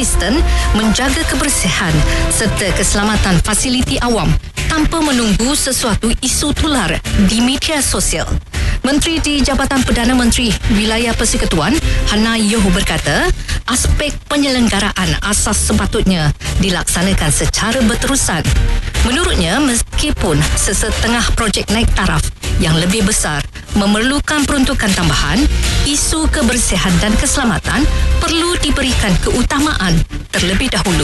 konsisten menjaga kebersihan serta keselamatan fasiliti awam tanpa menunggu sesuatu isu tular di media sosial. Menteri di Jabatan Perdana Menteri Wilayah Persekutuan, Hannah Yeoh berkata, aspek penyelenggaraan asas sepatutnya dilaksanakan secara berterusan. Menurutnya, meskipun sesetengah projek naik taraf yang lebih besar memerlukan peruntukan tambahan, isu kebersihan dan keselamatan perlu diberikan keutamaan terlebih dahulu.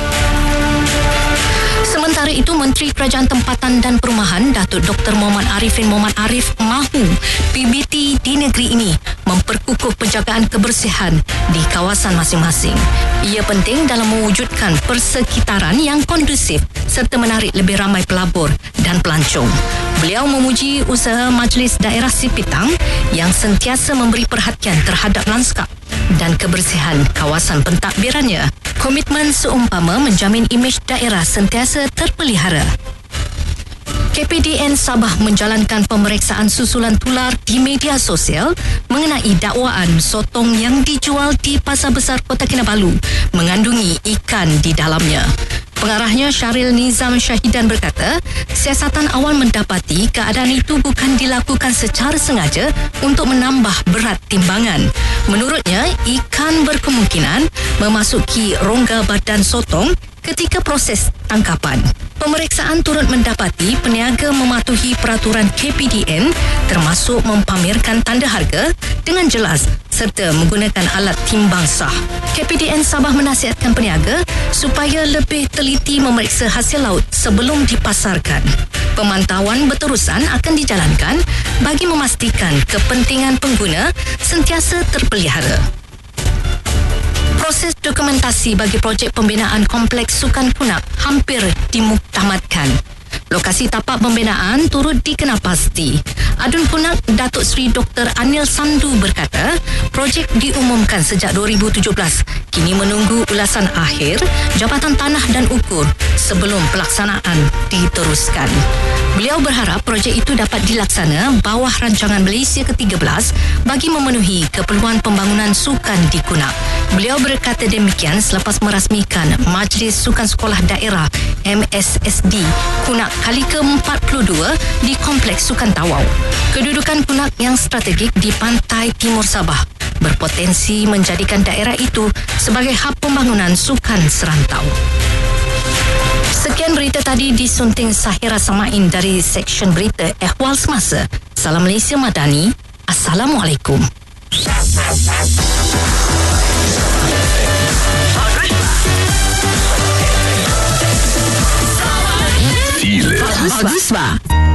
Sementara itu, Menteri Kerajaan Tempatan dan Perumahan Datuk Dr. Muhammad Arifin Muhammad Arif mahu PBT di negeri ini memperkukuh penjagaan kebersihan di kawasan masing-masing. Ia penting dalam mewujudkan persekitaran yang kondusif serta menarik lebih ramai pelabur dan pelancong. Beliau memuji usaha Majlis Daerah Sipitang yang sentiasa memberi perhatian terhadap lanskap dan kebersihan kawasan pentadbirannya. Komitmen seumpama menjamin imej daerah sentiasa terpelihara. KPDN Sabah menjalankan pemeriksaan susulan tular di media sosial mengenai dakwaan sotong yang dijual di Pasar Besar Kota Kinabalu mengandungi ikan di dalamnya. Pengarahnya Syaril Nizam Syahidan berkata, siasatan awal mendapati keadaan itu bukan dilakukan secara sengaja untuk menambah berat timbangan. Menurutnya, ikan berkemungkinan memasuki rongga badan sotong ketika proses tangkapan. Pemeriksaan turut mendapati peniaga mematuhi peraturan KPDN termasuk mempamerkan tanda harga dengan jelas serta menggunakan alat timbang sah. KPDN Sabah menasihatkan peniaga supaya lebih teliti memeriksa hasil laut sebelum dipasarkan. Pemantauan berterusan akan dijalankan bagi memastikan kepentingan pengguna sentiasa terpelihara. Proses dokumentasi bagi projek pembinaan Kompleks Sukan Kunak hampir dimuktamadkan. Lokasi tapak pembinaan turut dikenal pasti. Adun Kunak Datuk Seri Dr. Anil Sandu berkata, projek diumumkan sejak 2017. Kini menunggu ulasan akhir Jabatan Tanah dan Ukur sebelum pelaksanaan diteruskan. Beliau berharap projek itu dapat dilaksana bawah rancangan Malaysia ke-13 bagi memenuhi keperluan pembangunan sukan di Kunak. Beliau berkata demikian selepas merasmikan Majlis Sukan Sekolah Daerah MSSD Kunak kali ke-42 di Kompleks Sukan Tawau. Kedudukan Kunak yang strategik di pantai timur Sabah berpotensi menjadikan daerah itu sebagai hub pembangunan sukan serantau. Sekian berita tadi disunting Sahira Samain dari Seksyen Berita Ehwal Semasa. Salam Malaysia Madani. Assalamualaikum. Feel it. Bagus, Pak.